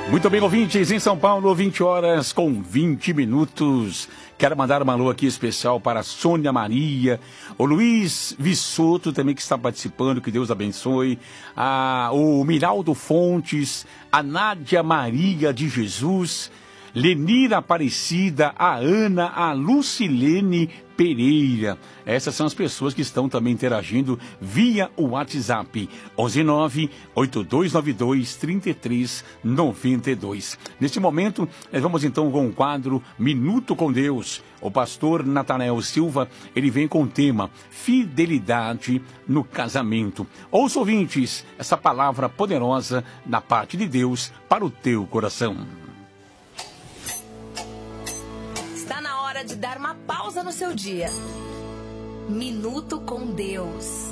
Muito bem, ouvintes, em São Paulo, 20 horas com 20 minutos. Quero mandar um alô aqui especial para a Sônia Maria, o Luiz Vissoto também que está participando, que Deus abençoe, o Miraldo Fontes, a Nádia Maria de Jesus, Lenira Aparecida, a Ana, a Lucilene Pereira. Essas são as pessoas que estão também interagindo via o WhatsApp 119-8292-3392. Neste momento, nós vamos então com o quadro Minuto com Deus. O pastor Natanael Silva, ele vem com o tema Fidelidade no Casamento. Ouça, ouvintes, essa palavra poderosa da parte de Deus para o teu coração. Está na hora de dar uma pausa no seu dia. Minuto com Deus.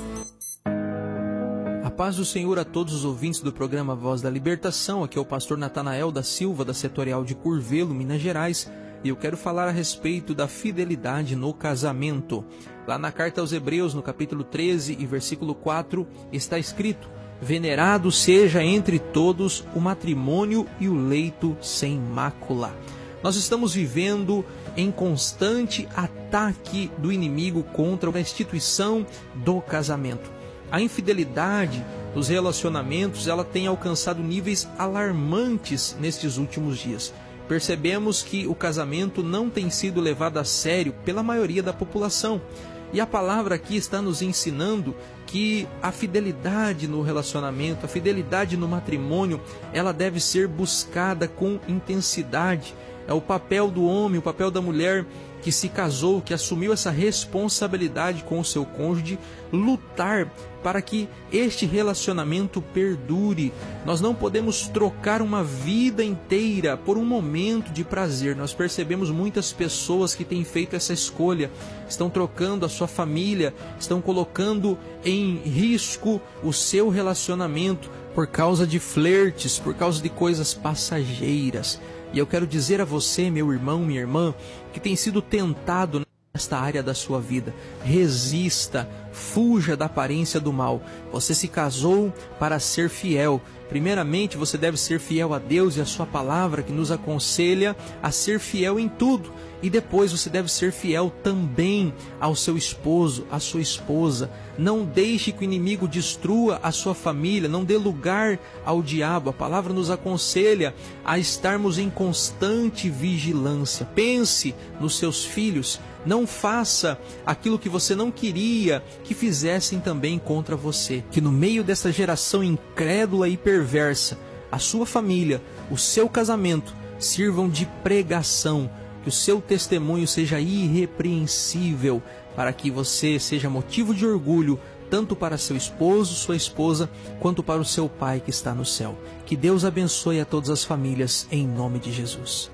A paz do Senhor a todos os ouvintes do programa Voz da Libertação. Aqui é o pastor Natanael da Silva, da Setorial de Curvelo, Minas Gerais. E eu quero falar a respeito da fidelidade no casamento. Lá na carta aos Hebreus, no capítulo 13 e versículo 4, está escrito: venerado seja entre todos o matrimônio e o leito sem mácula. Nós estamos vivendo em constante ataque do inimigo contra a instituição do casamento. A infidelidade nos relacionamentos, ela tem alcançado níveis alarmantes nestes últimos dias. Percebemos que o casamento não tem sido levado a sério pela maioria da população. E a palavra aqui está nos ensinando que a fidelidade no relacionamento, a fidelidade no matrimônio, ela deve ser buscada com intensidade. É o papel do homem, o papel da mulher que se casou, que assumiu essa responsabilidade com o seu cônjuge, lutar para que este relacionamento perdure. Nós não podemos trocar uma vida inteira por um momento de prazer. Nós percebemos muitas pessoas que têm feito essa escolha, estão trocando a sua família, estão colocando em risco o seu relacionamento por causa de flertes, por causa de coisas passageiras. E eu quero dizer a você, meu irmão, minha irmã, que tem sido tentado nesta área da sua vida, resista, fuja da aparência do mal. Você se casou para ser fiel. Primeiramente, você deve ser fiel a Deus e a sua palavra, que nos aconselha a ser fiel em tudo. E depois você deve ser fiel também ao seu esposo, à sua esposa. Não deixe que o inimigo destrua a sua família, não dê lugar ao diabo. A palavra nos aconselha a estarmos em constante vigilância. Pense nos seus filhos. Não faça aquilo que você não queria que fizessem também contra você. Que no meio dessa geração incrédula e perversa, a sua família, o seu casamento sirvam de pregação. Que o seu testemunho seja irrepreensível, para que você seja motivo de orgulho, tanto para seu esposo, sua esposa, quanto para o seu pai que está no céu. Que Deus abençoe a todas as famílias, em nome de Jesus.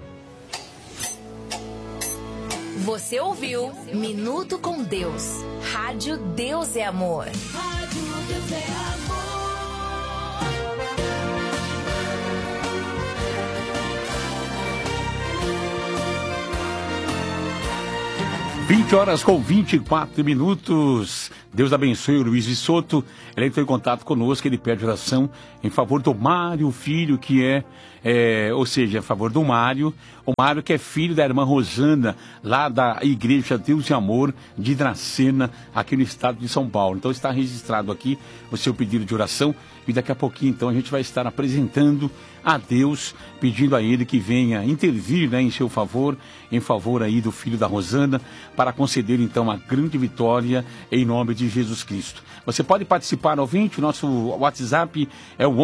Você ouviu Minuto com Deus. Rádio Deus é Amor. Rádio Deus é Amor. 20 horas com 24 minutos. Deus abençoe o Luiz Vissoto. Ele entrou em contato conosco, ele pede oração em favor do Mário, filho que ou seja, a favor do Mário. O Mário que é filho da irmã Rosana, lá da Igreja Deus e Amor de Dracena, aqui no estado de São Paulo. Então está registrado aqui o seu pedido de oração e daqui a pouquinho então a gente vai estar apresentando a Deus, pedindo a Ele que venha intervir, em seu favor, em favor aí do filho da Rosana, para conceder então a grande vitória em nome de Jesus Cristo. Você pode participar, ouvinte, o nosso WhatsApp é o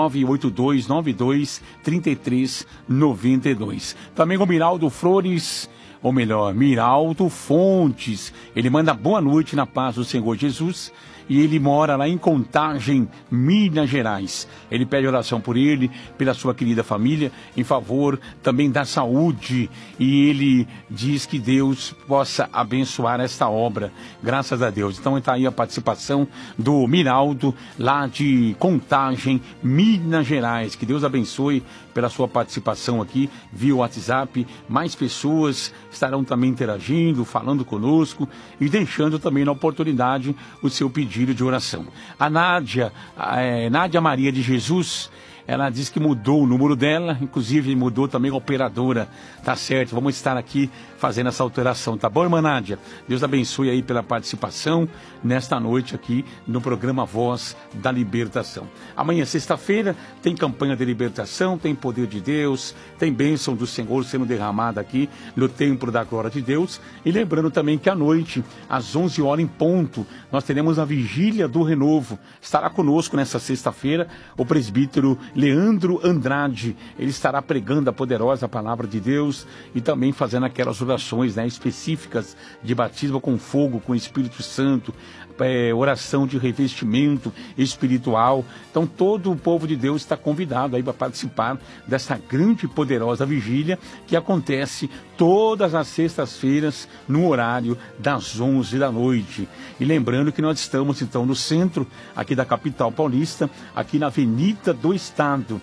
11982923392. Também o Miraldo Flores, ou melhor, Miraldo Fontes, ele manda boa noite na paz do Senhor Jesus. E ele mora lá em Contagem, Minas Gerais. Ele pede oração por ele, pela sua querida família, em favor também da saúde. E ele diz que Deus possa abençoar esta obra, graças a Deus. Então está aí a participação do Miraldo, lá de Contagem, Minas Gerais. Que Deus abençoe pela sua participação aqui via WhatsApp. Mais pessoas estarão também interagindo, falando conosco e deixando também na oportunidade o seu pedido de oração. A Nádia Maria de Jesus, ela disse que mudou o número dela, inclusive mudou também a operadora. Tá certo, vamos estar aqui fazendo essa alteração, tá bom, irmã Nádia? Deus abençoe aí pela participação nesta noite aqui no programa Voz da Libertação. Amanhã, sexta-feira, tem campanha de libertação, tem poder de Deus, tem bênção do Senhor sendo derramada aqui no templo da glória de Deus. E lembrando também que à noite, às 11 horas em ponto, nós teremos a vigília do renovo. Estará conosco nessa sexta-feira o presbítero Leandro Andrade. Ele estará pregando a poderosa palavra de Deus e também fazendo aquelas orações, né, específicas de batismo com fogo, com o Espírito Santo, oração de revestimento espiritual. Então todo o povo de Deus está convidado aí para participar dessa grande e poderosa vigília que acontece todas as sextas-feiras no horário das 11 da noite. E lembrando que nós estamos então no centro aqui da capital paulista, aqui na Avenida do Estado,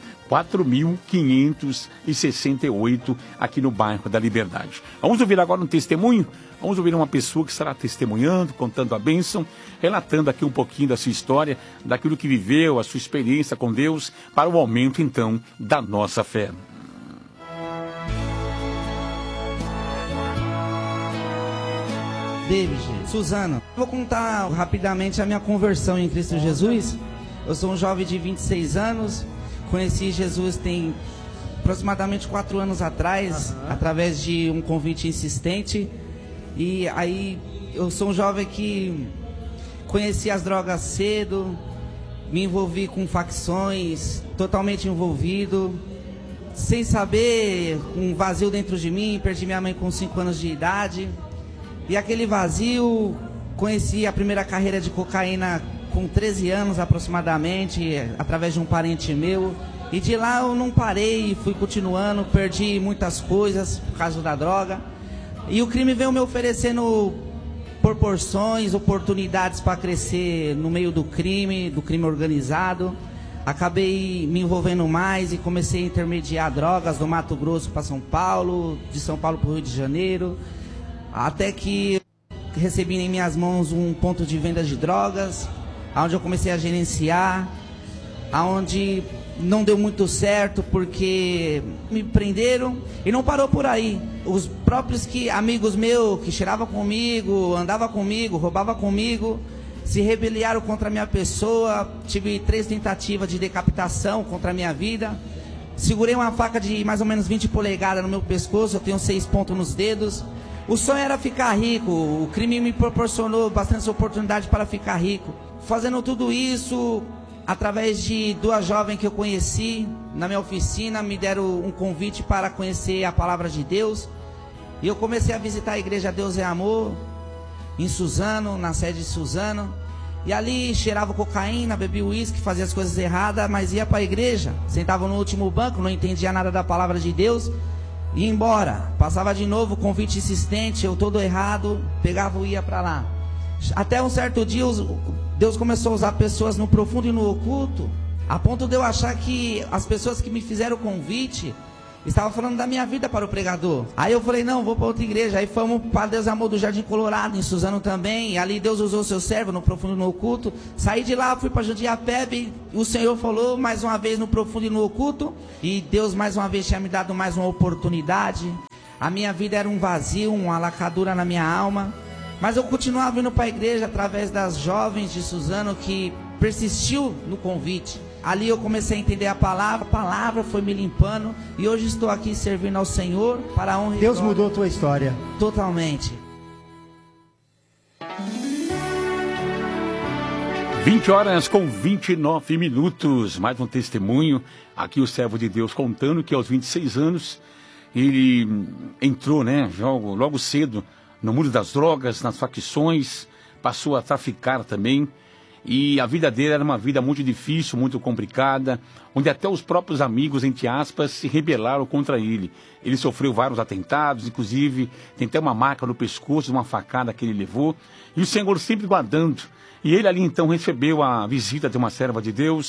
4.568, aqui no bairro da Liberdade. Vamos ouvir agora um testemunho. Vamos ouvir uma pessoa que estará testemunhando, contando a bênção, relatando aqui um pouquinho da sua história, daquilo que viveu, a sua experiência com Deus, para o aumento então da nossa fé. David, Suzana, vou contar rapidamente a minha conversão em Cristo Jesus. Eu sou um jovem de 26 anos, conheci Jesus tem aproximadamente 4 anos atrás, através de um convite insistente. E aí eu sou um jovem que conheci as drogas cedo, me envolvi com facções, totalmente envolvido, sem saber, um vazio dentro de mim. Perdi minha mãe com 5 anos de idade. E aquele vazio, conheci a primeira carreira de cocaína com 13 anos aproximadamente, através de um parente meu. E de lá eu não parei, fui continuando, perdi muitas coisas por causa da droga. E o crime veio me oferecendo proporções, oportunidades para crescer no meio do crime organizado. Acabei me envolvendo mais e comecei a intermediar drogas do Mato Grosso para São Paulo, de São Paulo para o Rio de Janeiro. Até que recebi em minhas mãos um ponto de venda de drogas, onde eu comecei a gerenciar, onde não deu muito certo porque me prenderam e não parou por aí. Os próprios amigos meus que cheiravam comigo, andavam comigo, roubavam comigo, se rebeliaram contra a minha pessoa. Tive 3 tentativas de decapitação contra a minha vida. Segurei uma faca de mais ou menos 20 polegadas no meu pescoço, eu tenho 6 pontos nos dedos. O sonho era ficar rico, o crime me proporcionou bastante oportunidade para ficar rico. Fazendo tudo isso, através de 2 jovens que eu conheci na minha oficina, me deram um convite para conhecer a palavra de Deus. E eu comecei a visitar a igreja Deus é Amor, em Suzano, na sede de Suzano. E ali cheirava cocaína, bebia uísque, fazia as coisas erradas, mas ia para a igreja. Sentava no último banco, não entendia nada da palavra de Deus. Ia embora, passava de novo, convite insistente, eu todo errado, pegava e ia para lá. Até um certo dia, Deus começou a usar pessoas no profundo e no oculto, a ponto de eu achar que as pessoas que me fizeram o convite estavam falando da minha vida para o pregador. Aí eu falei, não, vou para outra igreja. Aí fomos para Deus Amor do Jardim Colorado, em Suzano também. E ali Deus usou o seu servo no profundo e no oculto. Saí de lá, fui para Jundiapebe. O Senhor falou mais uma vez no profundo e no oculto. E Deus mais uma vez tinha me dado mais uma oportunidade. A minha vida era um vazio, uma lacadura na minha alma. Mas eu continuava vindo para a igreja através das jovens de Suzano que persistiu no convite. Ali eu comecei a entender a palavra foi me limpando. E hoje estou aqui servindo ao Senhor para a honra e Deus glória. mudou a tua história. Totalmente. 20h29. Mais um testemunho. Aqui o servo de Deus contando que aos 26 anos ele entrou, né, logo cedo no mundo das drogas, nas facções, passou a traficar também. E a vida dele era uma vida muito difícil, muito complicada, onde até os próprios amigos, entre aspas, se rebelaram contra ele. Ele sofreu vários atentados, inclusive tem até uma marca no pescoço, uma facada que ele levou, e o Senhor sempre guardando. E ele ali então recebeu a visita de uma serva de Deus,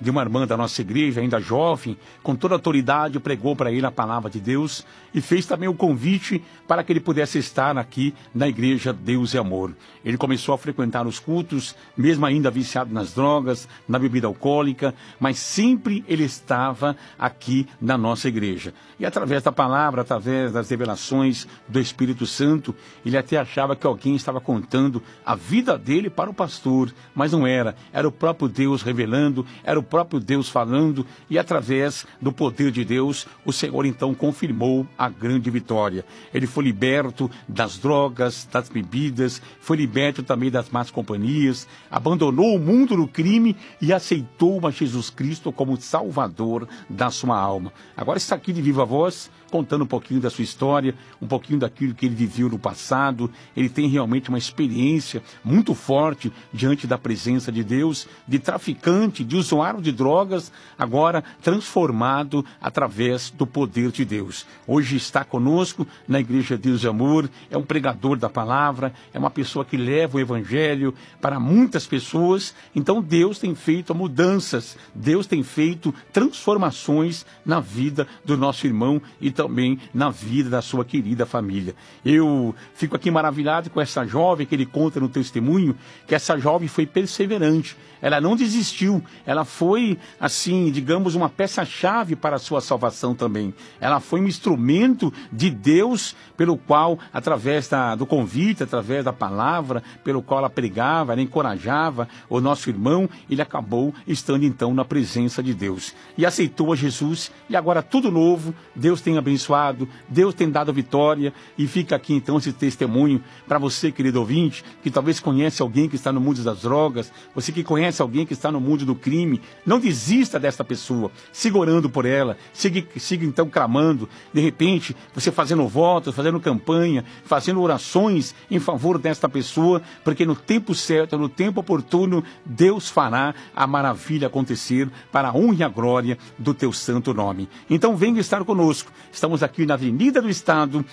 de uma irmã da nossa igreja, ainda jovem, com toda a autoridade, pregou para ele a palavra de Deus e fez também o convite para que ele pudesse estar aqui na igreja Deus é Amor. Ele começou a frequentar os cultos, mesmo ainda viciado nas drogas, na bebida alcoólica, mas sempre ele estava aqui na nossa igreja. E através da palavra, através das revelações do Espírito Santo, ele até achava que alguém estava contando a vida dele para o pastor, mas não era. Era o próprio Deus revelando, era o próprio Deus falando, e através do poder de Deus, o Senhor então confirmou a grande vitória. Ele foi liberto das drogas, das bebidas, foi liberto também das más companhias, abandonou o mundo do crime e aceitou a Jesus Cristo como Salvador da sua alma. Agora está aqui de viva voz, contando um pouquinho da sua história, um pouquinho daquilo que ele viveu no passado. Ele tem realmente uma experiência muito forte diante da presença de Deus, de traficante, de usuário de drogas, agora transformado através do poder de Deus. Hoje está conosco na Igreja Deus é Amor, é um pregador da palavra, é uma pessoa que leva o Evangelho para muitas pessoas. Então Deus tem feito mudanças, Deus tem feito transformações na vida do nosso irmão e também na vida da sua querida família. Eu fico aqui maravilhado com essa jovem que ele conta no testemunho, que essa jovem foi perseverante, ela não desistiu, ela foi, assim, digamos, uma peça-chave para a sua salvação também. Ela foi um instrumento de Deus, pelo qual, através do convite, através da palavra, pelo qual ela pregava, ela encorajava o nosso irmão, ele acabou estando então na presença de Deus. E aceitou a Jesus, e agora tudo novo, Deus tem abençoado, Deus tem dado vitória, e fica aqui então esse testemunho para você, querido ouvinte, que talvez conhece alguém que está no mundo das drogas, você que conhece alguém que está no mundo do crime. Não desista desta pessoa, siga orando por ela, siga então clamando, de repente você fazendo votos, fazendo campanha, fazendo orações em favor desta pessoa, porque no tempo certo, no tempo oportuno, Deus fará a maravilha acontecer para a honra e a glória do teu santo nome. Então venha estar conosco, estamos aqui na Avenida do Estado,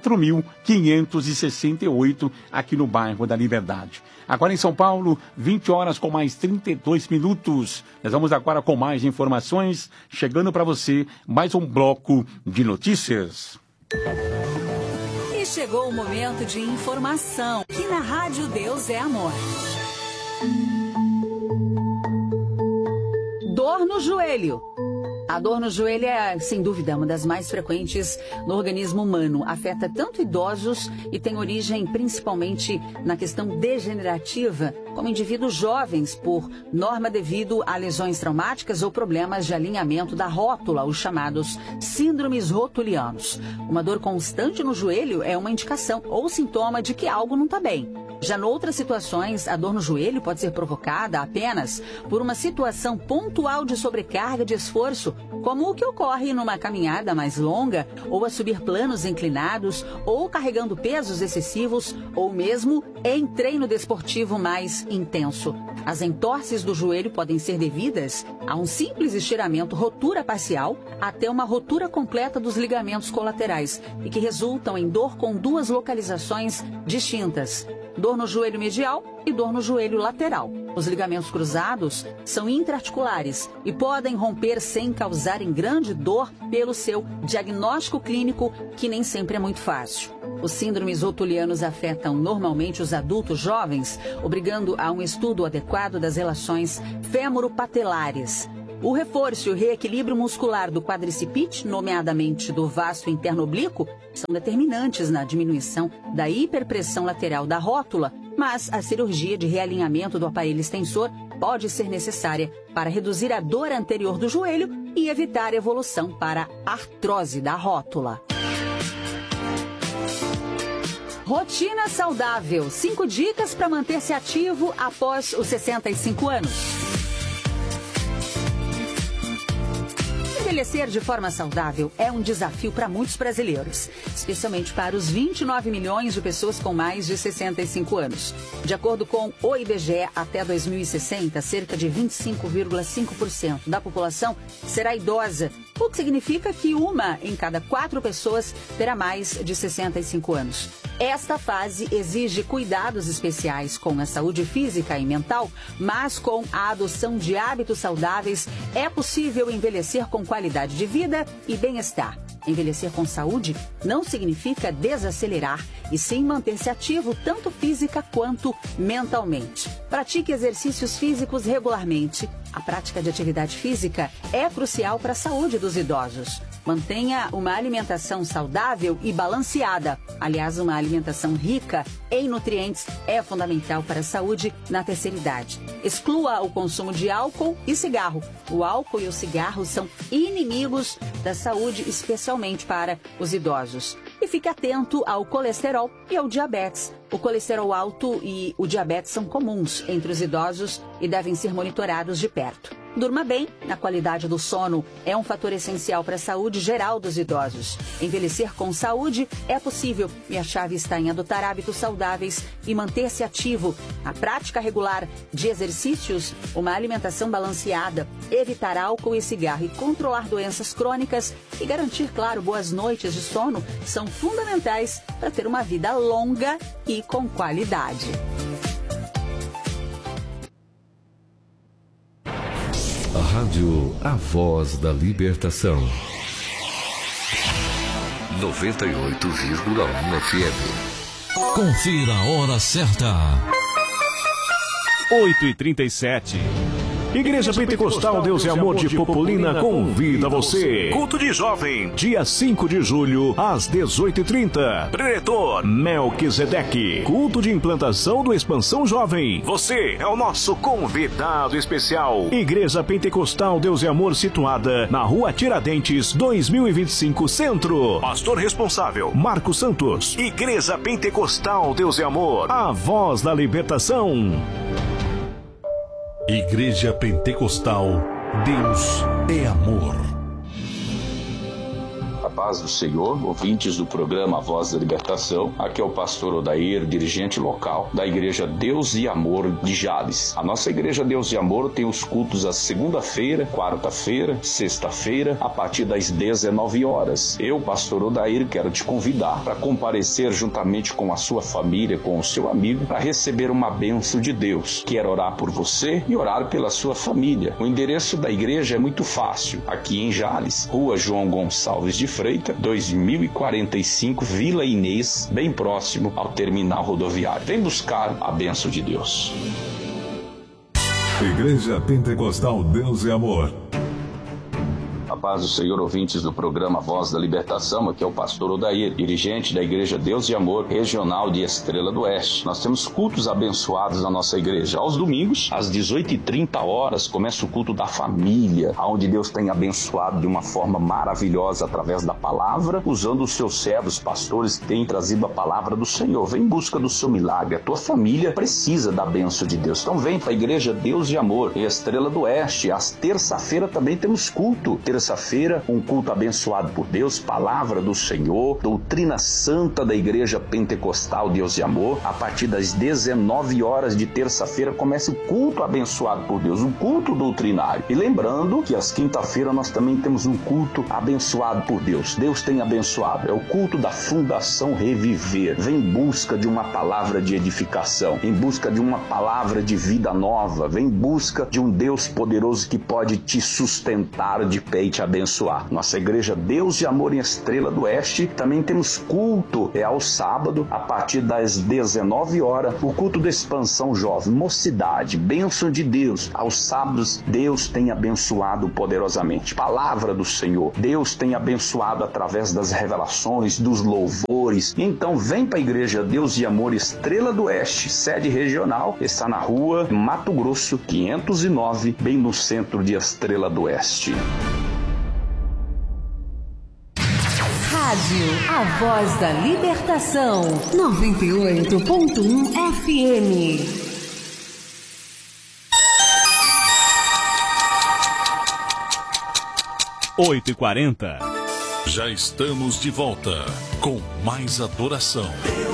4.568, aqui no bairro da Liberdade. Agora em São Paulo, 20 horas com mais 32 minutos. Nós vamos agora com mais informações, chegando para você mais um bloco de notícias. E chegou o momento de informação, aqui na Rádio Deus é Amor. Dor no joelho. A dor no joelho é, sem dúvida, uma das mais frequentes no organismo humano. Afeta tanto idosos e tem origem principalmente na questão degenerativa, como indivíduos jovens, por norma devido a lesões traumáticas ou problemas de alinhamento da rótula, os chamados síndromes rotulianos. Uma dor constante no joelho é uma indicação ou sintoma de que algo não está bem. Já em outras situações, a dor no joelho pode ser provocada apenas por uma situação pontual de sobrecarga de esforço, como o que ocorre numa caminhada mais longa, ou a subir planos inclinados, ou carregando pesos excessivos, ou mesmo em treino desportivo mais intenso. As entorses do joelho podem ser devidas a um simples estiramento, rotura parcial, até uma rotura completa dos ligamentos colaterais, e que resultam em dor com duas localizações distintas: dor no joelho medial e dor no joelho lateral. Os ligamentos cruzados são intraarticulares e podem romper sem causarem grande dor pelo seu diagnóstico clínico, que nem sempre é muito fácil. Os síndromes rotulianos afetam normalmente os adultos jovens, obrigando a um estudo adequado das relações fêmuro-patelares. O reforço e o reequilíbrio muscular do quadricipite, nomeadamente do vasto interno oblíquo, são determinantes na diminuição da hiperpressão lateral da rótula, mas a cirurgia de realinhamento do aparelho extensor pode ser necessária para reduzir a dor anterior do joelho e evitar a evolução para a artrose da rótula. Rotina saudável. 5 dicas para manter-se ativo após os 65 anos. Envelhecer de forma saudável é um desafio para muitos brasileiros, especialmente para os 29 milhões de pessoas com mais de 65 anos. De acordo com o IBGE, até 2060, cerca de 25,5% da população será idosa, o que significa que 1 em cada 4 pessoas terá mais de 65 anos. Esta fase exige cuidados especiais com a saúde física e mental, mas com a adoção de hábitos saudáveis é possível envelhecer com qualidade de vida e bem-estar. Envelhecer com saúde não significa desacelerar, e sim manter-se ativo tanto física quanto mentalmente. Pratique exercícios físicos regularmente. A prática de atividade física é crucial para a saúde dos idosos. Mantenha uma alimentação saudável e balanceada. Aliás, uma alimentação rica em nutrientes é fundamental para a saúde na terceira idade. Exclua o consumo de álcool e cigarro. O álcool e o cigarro são inimigos da saúde, especialmente para os idosos. E fique atento ao colesterol e ao diabetes. O colesterol alto e o diabetes são comuns entre os idosos e devem ser monitorados de perto. Durma bem, a qualidade do sono é um fator essencial para a saúde geral dos idosos. Envelhecer com saúde é possível e a chave está em adotar hábitos saudáveis e manter-se ativo. A prática regular de exercícios, uma alimentação balanceada, evitar álcool e cigarro e controlar doenças crônicas e garantir, claro, boas noites de sono são fundamentais para ter uma vida longa e com qualidade. A Rádio A Voz da Libertação 98,1 FM. Confira a hora certa. 8h37. Igreja Pentecostal Deus e Amor de Popolina convida você. Culto de Jovem, dia 5 de julho, às 18h30. Preletor Melquisedeque. Culto de implantação do Expansão Jovem. Você é o nosso convidado especial. Igreja Pentecostal Deus e Amor, situada na Rua Tiradentes, 2025 Centro. Pastor responsável, Marcos Santos. Igreja Pentecostal Deus e Amor, a voz da libertação. Igreja Pentecostal, Deus é Amor. A paz do Senhor, ouvintes do programa A Voz da Libertação. Aqui é o pastor Odair, dirigente local da Igreja Deus e Amor de Jales. A nossa Igreja Deus e Amor tem os cultos à segunda-feira, quarta-feira, sexta-feira, a partir das 19 horas. Eu, pastor Odair, quero te convidar para comparecer juntamente com a sua família, com o seu amigo, para receber uma bênção de Deus. Quero orar por você e orar pela sua família. O endereço da igreja é muito fácil. Aqui em Jales, Rua João Gonçalves de Freitas, 2045, Vila Inês, bem próximo ao terminal rodoviário. Vem buscar a bênção de Deus. Igreja Pentecostal Deus e Amor. A paz do Senhor, ouvintes do programa Voz da Libertação. Aqui é o pastor Odair, dirigente da Igreja Deus e Amor Regional de Estrela do Oeste. Nós temos cultos abençoados na nossa igreja. Aos domingos, às 18h30, começa o culto da família, onde Deus tem abençoado de uma forma maravilhosa através da palavra, usando os seus servos, pastores que têm trazido a palavra do Senhor. Vem em busca do seu milagre. A tua família precisa da bênção de Deus. Então vem para a Igreja Deus e Amor, Estrela do Oeste. Às terça-feira também temos culto. Terça-feira, um culto abençoado por Deus, palavra do Senhor, doutrina santa da Igreja Pentecostal Deus e Amor. A partir das 19 horas de terça-feira começa o culto abençoado por Deus, um culto doutrinário. E lembrando que às quinta-feira nós também temos um culto abençoado por Deus. Deus tem abençoado. É o culto da Fundação Reviver. Vem em busca de uma palavra de edificação, em busca de uma palavra de vida nova. Vem em busca de um Deus poderoso que pode te sustentar de pé e te abençoar. Nossa Igreja Deus e Amor em Estrela do Oeste, também temos culto, ao sábado, a partir das 19 horas, o culto da Expansão Jovem, mocidade, bênção de Deus. Aos sábados, Deus tem abençoado poderosamente. Palavra do Senhor, Deus tem abençoado através das revelações, dos louvores. Então vem para a Igreja Deus e Amor Estrela do Oeste, sede regional, está na rua Mato Grosso, 509, bem no centro de Estrela do Oeste. Rádio A Voz da Libertação, 98.1 FM. Oito 8h40. Já estamos de volta com mais adoração.